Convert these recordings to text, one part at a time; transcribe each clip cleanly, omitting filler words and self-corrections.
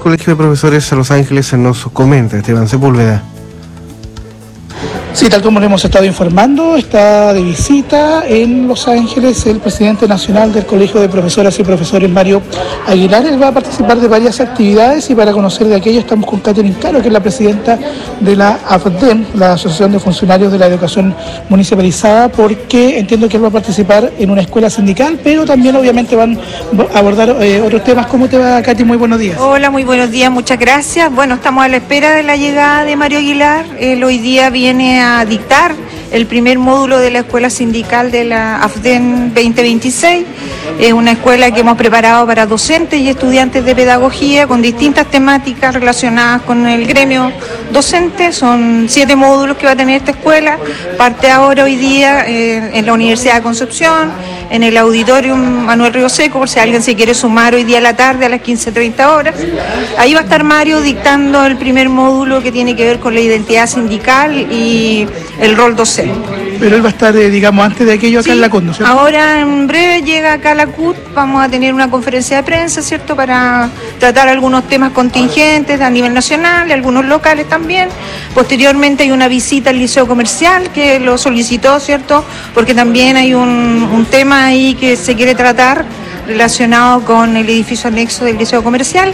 Colegio de Profesores de Los Ángeles nos comenta, Esteban Sepúlveda. Sí, tal como le hemos estado informando, está de visita en Los Ángeles el presidente nacional del Colegio de Profesoras y Profesores, Mario Aguilar. Él va a participar de varias actividades y para conocer de aquello estamos con Catherine Caro, que es la presidenta de la AFDEM, la Asociación de Funcionarios de la Educación Municipalizada, porque entiendo que él va a participar en una escuela sindical, pero también obviamente van a abordar otros temas. ¿Cómo te va, Katy? Muy buenos días. Hola, muy buenos días, muchas gracias. Bueno, estamos a la espera de la llegada de Mario Aguilar. Él hoy día viene a dictar el primer módulo de la escuela sindical de la AFDEN 2026. Es una escuela que hemos preparado para docentes y estudiantes de pedagogía con distintas temáticas relacionadas con el gremio docente. Son 7 módulos que va a tener esta escuela. Parte ahora hoy día en la Universidad de Concepción, en el Auditorium Manuel Río Seco, por si alguien se quiere sumar hoy día a la tarde a las 15:30 horas. Ahí va a estar Mario dictando el primer módulo que tiene que ver con la identidad sindical y el rol docente. Pero él va a estar, digamos, antes de aquello acá, sí, en la CUT, ¿no es cierto? Ahora en breve llega acá a la CUT, vamos a tener una conferencia de prensa, ¿cierto?, para tratar algunos temas contingentes a nivel nacional y algunos locales también. Posteriormente hay una visita al Liceo Comercial que lo solicitó, ¿cierto?, porque también hay un tema ahí que se quiere tratar relacionado con el edificio anexo del Liceo Comercial,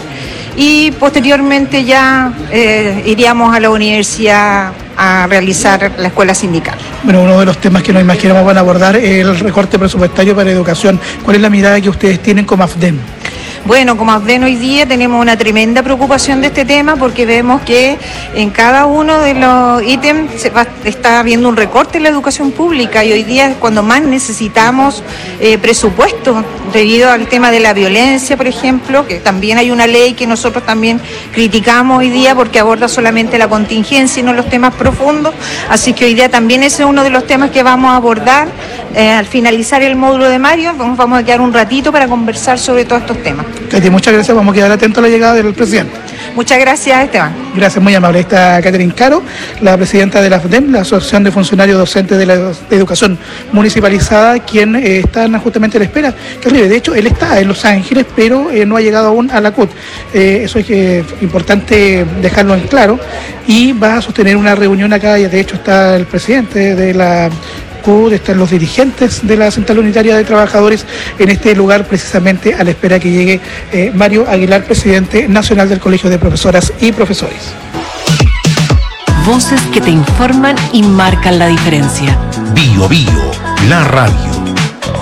y posteriormente ya iríamos a la universidad a realizar la escuela sindical. Bueno, uno de los temas que nos imaginamos van a abordar es el recorte presupuestario para educación. ¿Cuál es la mirada que ustedes tienen como AFDEM? Bueno, como AFDEN hoy día tenemos una tremenda preocupación de este tema porque vemos que en cada uno de los ítems está habiendo un recorte en la educación pública, y hoy día es cuando más necesitamos presupuesto debido al tema de la violencia, por ejemplo, que también hay una ley que nosotros también criticamos hoy día porque aborda solamente la contingencia y no los temas profundos. Así que hoy día también ese es uno de los temas que vamos a abordar al finalizar el módulo de Mario. Vamos a quedar un ratito para conversar sobre todos estos temas. Katy, muchas gracias. Vamos a quedar atentos a la llegada del presidente. Muchas gracias, Esteban. Gracias, muy amable. Está Catherine Caro, la presidenta de la AFDEM, la Asociación de Funcionarios Docentes de la Educación Municipalizada, quien están justamente a la espera que arribe. De hecho, él está en Los Ángeles, pero no ha llegado aún a la CUT. Eso es importante dejarlo en claro. Y va a sostener una reunión acá, y de hecho está el presidente de la CUT, están los dirigentes de la Central Unitaria de Trabajadores en este lugar, precisamente a la espera que llegue Mario Aguilar, presidente nacional del Colegio de Profesoras y Profesores. Voces que te informan y marcan la diferencia. Bio Bio, la radio.